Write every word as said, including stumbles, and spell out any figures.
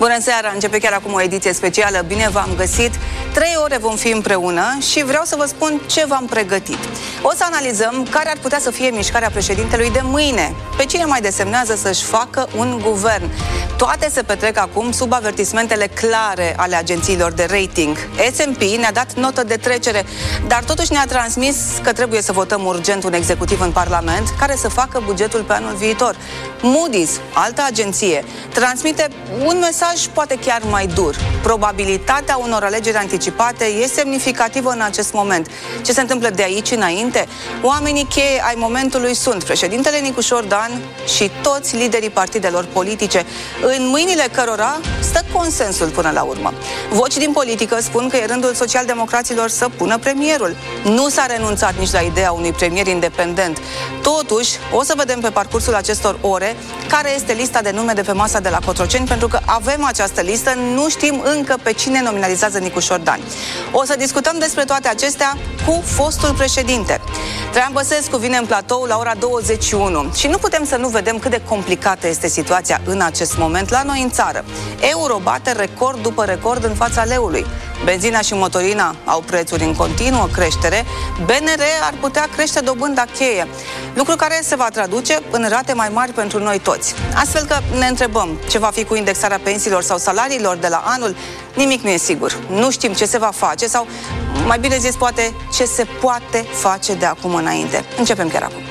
Bună seara! Începe chiar acum o ediție specială. Bine v-am găsit! Trei ore vom fi împreună și vreau să vă spun ce v-am pregătit. O să analizăm care ar putea să fie mișcarea președintelui de mâine. Pe cine mai desemnează să-și facă un guvern. Toate se petrec acum sub avertismentele clare ale agențiilor de rating. S and P ne-a dat notă de trecere, dar totuși ne-a transmis că trebuie să votăm urgent un executiv în Parlament care să facă bugetul pe anul viitor. Moody's, altă agenție, transmite un mesaj poate chiar mai dur. Probabilitatea unor alegeri anticipate e semnificativă în acest moment. Ce se întâmplă de aici înainte? Oamenii cheie ai momentului sunt președintele Nicușor Dan și toți liderii partidelor politice, în mâinile cărora stă consensul până la urmă. Voci din politică spun că e rândul socialdemocraților să pună premierul. Nu s-a renunțat nici la ideea unui premier independent. Totuși, o să vedem pe parcursul acestor ore care este lista de nume de pe masa de la Cotroceni, pentru că avem această listă, nu știm încă pe cine nominalizează Nicușor Dan. O să discutăm despre toate acestea cu fostul președinte. Traian Băsescu vine în platou la ora douăzeci și unu și nu putem să nu vedem cât de complicată este situația în acest moment la noi în țară. Euro bate record după record în fața leului. Benzina și motorina au prețuri în continuă creștere. B N R ar putea crește dobânda cheie, lucru care se va traduce în rate mai mari pentru noi toți. Astfel că ne întrebăm ce va fi cu indexarea pensiilor sau salariilor de la anul. Nimic nu e sigur. Nu știm ce se va face sau, mai bine zis, poate ce se poate face de acum înainte. Începem chiar acum.